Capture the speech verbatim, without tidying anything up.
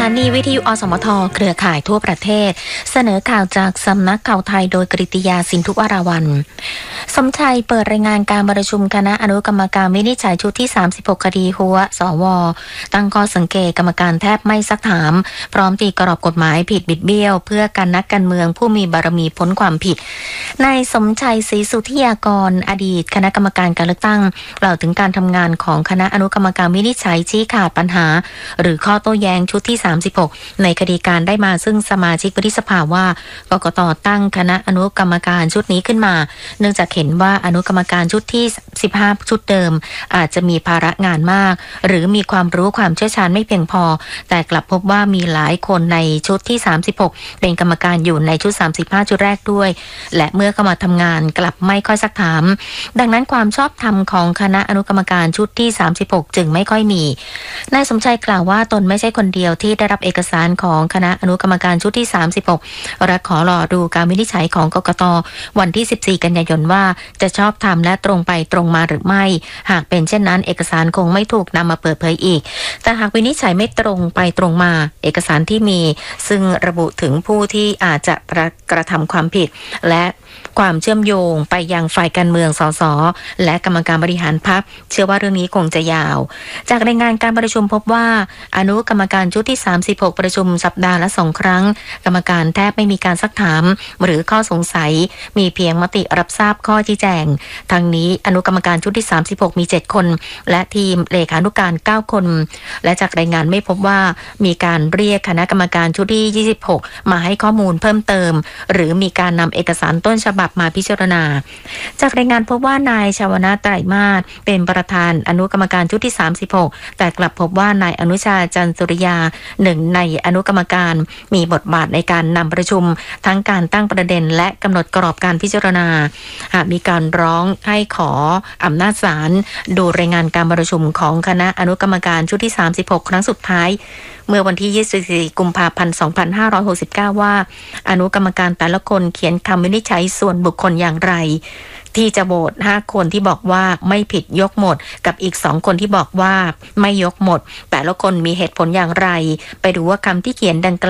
านีวิทยุอสมทเครือข่ายทั่วประเทศเสนอข่าวจากสำนักข่าวไทยโดยกฤติยาสินทุวราวัลย์สมชัยเปิดรายงานการประชุมคณะอนุกรรมการวินิจฉัยชุดที่สามสิบหกคดีหัวสวตั้งข้อสังเกตกรรมการแทบไม่ซักถามพร้อมตีกรอบกฎหมายผิดบิดเบี้ยวเพื่อการนักการเมืองผู้มีบารมีพ้นความผิดนายสมชัยศรีสุทธิยากรอดีตคณะกรรมการการเลือกตั้งกล่าวถึงการทำงานของคณะอนุกรรมการวินิจฉัยชี้ขาดปัญหาหรือข้อโต้แย้งชุดที่สามสิบหกในคดีการได้มาซึ่งสมาชิกวุฒิสภาว่ากกต.ตั้งคณะอนุกรรมการชุดนี้ขึ้นมาเนื่องจากเห็นว่าอนุกรรมการชุดที่สิบห้าชุดเดิมอาจจะมีภาระงานมากหรือมีความรู้ความเชี่ยวชาญไม่เพียงพอแต่กลับพบว่ามีหลายคนในชุดที่สามสิบหกเป็นกรรมการอยู่ในชุดสามสิบห้าชุดแรกด้วยและเมื่อเข้ามาทำงานกลับไม่ค่อยซักถามดังนั้นความชอบธรรมของคณะอนุกรรมการชุดที่สามสิบหกจึงไม่ค่อยมีนายสมชัยกล่าวว่าตนไม่ใช่คนเดียวที่ได้รับเอกสารของคณะอนุกรรมการชุดที่สามสิบหกและขอรอดูการวินิจฉัยของกกต.วันที่สิบสี่กันยายนว่าจะชอบธรรมและตรงไปตรงมาหรือไม่หากเป็นเช่นนั้นเอกสารคงไม่ถูกนำมาเปิดเผยอีกแต่หากวินิจฉัยไม่ตรงไปตรงมาเอกสารที่มีซึ่งระบุถึงผู้ที่อาจจะกระทำความผิดและความเชื่อมโยงไปยังฝ่ายการเมืองสสและกรรมการบริหารพรรคเชื่อว่าเรื่องนี้คงจะยาวจากรายงานการประชุมพบว่าอนุกรรมการชุดที่สามสิบหกประชุมสัปดาห์ละสองครั้งกรรมการแทบไม่มีการซักถามหรือข้อสงสัยมีเพียงมติรับทราบข้อชี้แจงทั้งนี้อนุกรรมการชุดที่สามสิบหกมีเจ็ดคนและทีมเลขานุการเก้าคนและจากรายงานไม่พบว่ามีการเรียกคณะกรรมการชุดที่ยี่สิบหกมาให้ข้อมูลเพิ่มเติมหรือมีการนำเอกสารต้นฉบับมาพิจารณาจากรายงานพบว่านายชวนาไตรมาศเป็นประธานอนุกรรมการชุดที่สามสิบหกแต่กลับพบว่านายอนุชาจันทร์สุริยาหนึ่งในอนุกรรมการมีบทบาทในการนำประชุมทั้งการตั้งประเด็นและกำหนดกรอบการพิจารณาหากมีการร้องให้ขออำนาจศาลดูรายงานการประชุมของคณะอนุกรรมการชุดที่สามสิบหกครั้งสุดท้ายเมื่อวันที่ยี่สิบสี่กุมภาพันธ์สองพันห้าร้อยหกสิบเก้าว่าอนุกรรมการแต่ละคนเขียนคำวินิจฉัยส่วนบุคคลอย่างไรที่จะโหวตห้าคนที่บอกว่าไม่ผิดยกหมดกับอีกสองคนที่บอกว่าไม่ยกหมดแต่ละคนมีเหตุผลอย่างไรไปดูว่าคำที่เขียนดังกล่าว